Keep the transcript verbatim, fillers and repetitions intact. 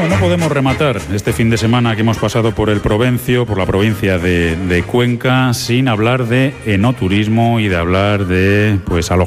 no podemos rematar este fin de semana que hemos pasado por el Provencio, por la provincia de, de Cuenca, sin hablar de enoturismo y de hablar de pues alojamiento